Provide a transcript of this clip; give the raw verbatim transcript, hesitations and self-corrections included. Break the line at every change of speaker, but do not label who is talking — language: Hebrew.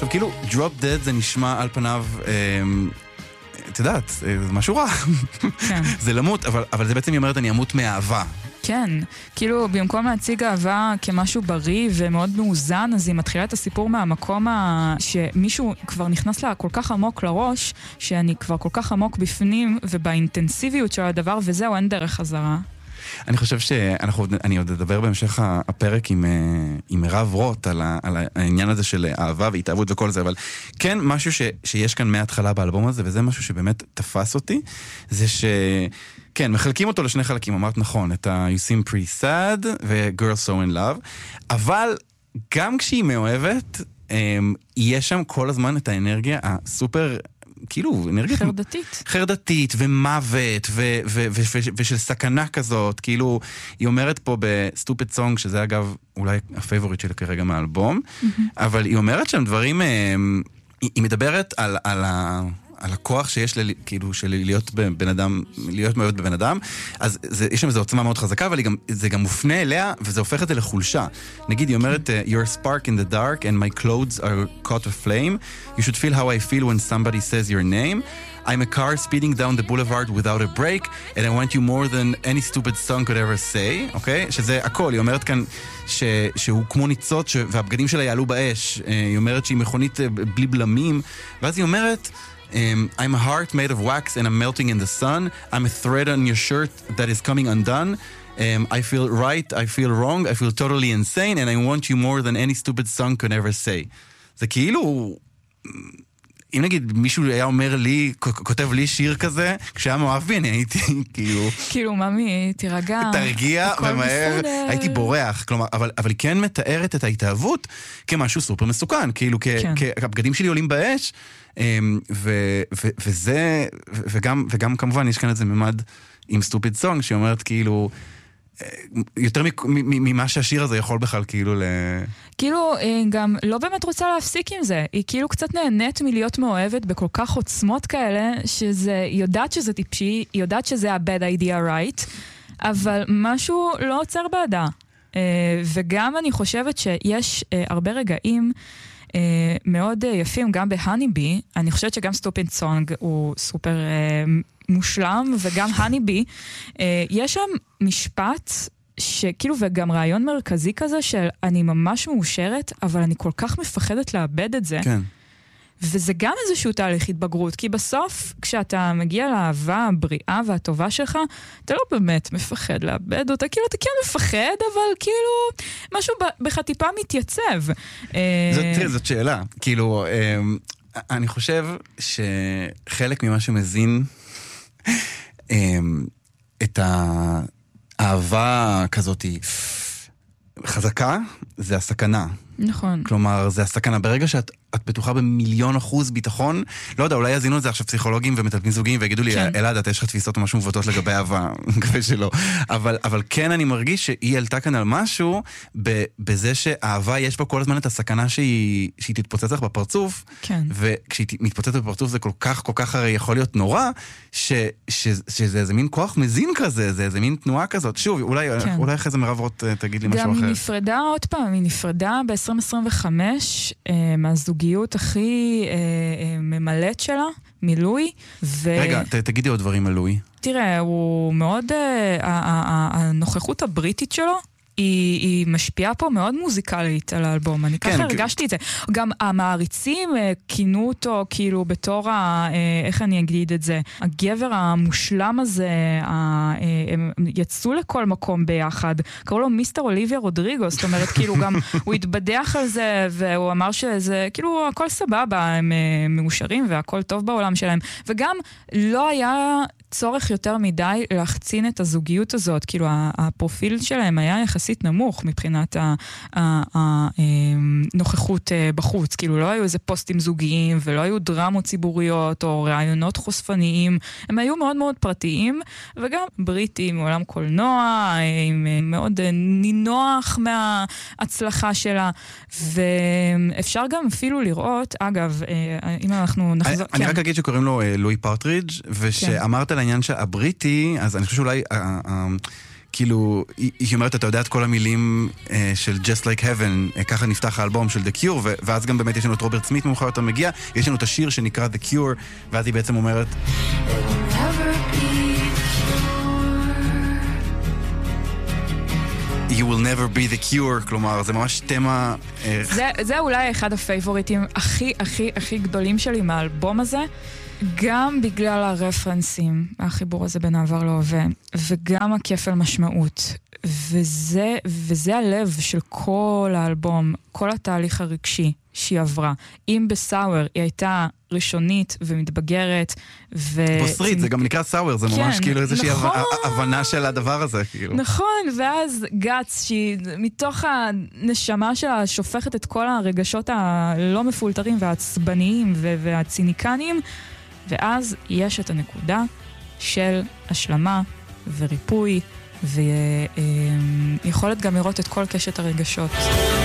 עכשיו, כאילו, Drop Dead זה נשמע על פניו, את יודעת, זה משהו רע.
כן.
זה למות, אבל, אבל זה בעצם היא אומרת, אני אמות מאהבה.
כן, כאילו במקום להציג אהבה כמשהו בריא ומאוד מאוזן, אז היא מתחילה את הסיפור מהמקום ה... שמישהו כבר נכנס לה כל כך עמוק לראש, שאני כבר כל כך עמוק בפנים ובאינטנסיביות של הדבר, וזהו, אין דרך חזרה.
אני חושב שאנחנו, אני עוד אדבר בהמשך הפרק עם, עם מירב רוט על, ה, על העניין הזה של אהבה והתאהבות וכל זה, אבל כן משהו ש, שיש כאן מההתחלה באלבום הזה, וזה משהו שבאמת תפס אותי, זה ש... כן, מחלקים אותו לשני חלקים, אמרת נכון, את ה- You Seem Pretty Sad ו-Girl So In Love, אבל גם כשהיא מאוהבת, יש שם כל הזמן את האנרגיה הסופר... כאילו, אנרגיה...
חרדתית.
חרדתית, ומוות, ו- ו- ו- ו- ושל סכנה כזאת, כאילו, היא אומרת פה בסטופד סונג, שזה אגב אולי הפייבוריט שלה כרגע מהאלבום, mm-hmm. אבל היא אומרת שם דברים, היא, היא מדברת על, על ה... על הכוח שיש לי, כאילו, של להיות בן אדם, להיות מאוד בבן אדם, אז זה, יש שם איזו עוצמה מאוד חזקה, אבל גם, זה גם מופנה אליה, וזה הופך את זה לחולשה. נגיד, היא אומרת, You're a spark in the dark, and my clothes are caught of flame. You should feel how I feel when somebody says your name. I'm a car speeding down the boulevard without a break, and I want you more than any stupid song could ever say, אוקיי? Okay? שזה הכל, היא אומרת כאן ש, שהוא כמו ניצות, ש, והבגדים שלה יעלו באש. היא אומרת שהיא מכונית בלי בלמים, ואז היא אומרת, Um, I'm a heart made of wax and I'm melting in the sun. I'm a thread on your shirt that is coming undone. Um, I feel right, I feel wrong, I feel totally insane, and I want you more than any stupid song could ever say. זה כאילו... אם נגיד מישהו היה אומר לי, כותב לי שיר כזה, כשהיה מאוהב בי, אני הייתי כאילו...
כאילו, ממי, תירגע.
תרגיע ומהר, הייתי בורח. כלומר, אבל, אבל היא כן מתארת את ההתאהבות כמשהו סופר מסוכן. כאילו,
כן.
הבגדים שלי עולים באש, ו, ו, וזה, וגם, וגם כמובן יש כאן איזה ממד עם סטופיד סונג, שהיא אומרת כאילו... יותר ממה שהשיר הזה יכול בכלל כאילו ל...
כאילו, היא גם לא באמת רוצה להפסיק עם זה. היא כאילו קצת נהנית מלהיות מאוהבת בכל כך עוצמות כאלה, שזה, היא יודעת שזה טיפשי, היא יודעת שזה ה-bad idea right, אבל משהו לא עוצר בעדה. וגם אני חושבת שיש הרבה רגעים מאוד יפים, גם בהניבי, אני חושבת שגם סטופינג סונג הוא סופר מושלם, וגם הניבי, יש שם משפט שכאילו, וגם רעיון מרכזי כזה של אני ממש מאושרת, אבל אני כל כך מפחדת לאבד את זה.
כן.
וזה גם איזשהו תהליך התבגרות, כי בסוף, כשאתה מגיע לאהבה הבריאה והטובה שלך, אתה לא באמת מפחד לאבד אותה, כאילו אתה כן מפחד, אבל כאילו משהו בחטיפה מתייצב.
תראה, זאת שאלה. כאילו, אני חושב שחלק ממה שמזין את האהבה כזאת חזקה, זה הסכנה.
נכון.
כלומר, זה הסכנה. ברגע שאת את בטוחה במיליון אחוז ביטחון, לא יודע, אולי יזינו את זה עכשיו פסיכולוגים ומטפלים זוגיים, ויגידו לי, כן. אלעד, יש לך תפיסות או משהו מבוטות לגבי אהבה, מקווה שלא. אבל, אבל כן אני מרגיש שהיא עלתה כאן על משהו, בזה שאהבה יש בה כל הזמן את הסכנה שהיא, שהיא תתפוצץ לך בפרצוף,
כן.
וכשהיא מתפוצצת בפרצוף זה כל כך, כל כך הרי יכול להיות נורא, ש, ש, שזה איזה מין כוח מזין כזה, זה איזה מין תנועה כזאת. שוב, אולי, כן. אולי אחרי זה מירב רוט תגיד לי משהו אחר.
גם היא נפרדה עוד פעם, היא נפרדה ב-עשרים עשרים וחמש, אה, מהזוגיות הכי אה, אה, ממלאת שלה, מלואי. ו...
רגע, ת, תגידי עוד דברים על לואי.
תראה, הוא מאוד, אה, הנוכחות הבריטית שלו, היא, היא משפיעה פה מאוד מוזיקלית על האלבום, אני ככה הרגשתי את זה. גם המעריצים כינו אותו כאילו בתור, ה, איך אני אגיד את זה, הגבר המושלם הזה, הם יצאו לכל מקום ביחד, קראו לו מיסטר אוליביה רודריגו, זאת אומרת, כאילו גם הוא התבדח על זה, והוא אמר שזה, כאילו הכל סבבה, הם מאושרים והכל טוב בעולם שלהם, וגם לא היה צורך יותר מדי להחצין את הזוגיות הזאת, כאילו הפרופיל שלהם היה יחסית נמוך מבחינת הנוכחות בחוץ, כאילו לא היו איזה פוסטים זוגיים ולא היו דרמות ציבוריות או רעיונות חושפניים, הם היו מאוד מאוד פרטיים, וגם בריטים מעולם קולנוע, עם מאוד נינוח מההצלחה שלה, ואפשר גם אפילו לראות, אגב, אם אנחנו נחזור...
אני רק אגיד שקוראים לו לואי פרטרידג' ושאמרת העניין שהבריטי, אז אני חושב שאולי כאילו, היא, היא אומרת, אתה יודע את כל המילים אה, של Just Like Heaven, אה, ככה נפתח האלבום של The Cure, ו- ואז גם באמת יש לנו את רוברט סמית מאוחר יותר מגיע, יש לנו את השיר שנקרא The Cure, ואז היא בעצם אומרת, You will never be the cure, כלומר, זה ממש תמה...
זה, זה אולי אחד הפייבוריטים הכי, הכי, הכי גדולים שלי מהאלבום הזה, גם בגלל הרפרנסים, החיבור הזה בין העבר להווה, וגם הכפל משמעות. וזה, וזה הלב של כל האלבום, כל התהליך הרגשי שהיא עברה. אם בסאוור היא הייתה ראשונית ומתבגרת, ו...
בוסרית, זה גם נקרא סאוור, זה ממש כן, כאילו איזושהי נכון. הבנה של הדבר הזה, כאילו.
נכון, ואז גץ, שהיא מתוך הנשמה שלה שופכת את כל הרגשות הלא מפולטרים והעצבניים והציניקניים, ואז יש את הנקודה של השלמה וריפוי, ויכולת גם לראות את כל קשת הרגשות.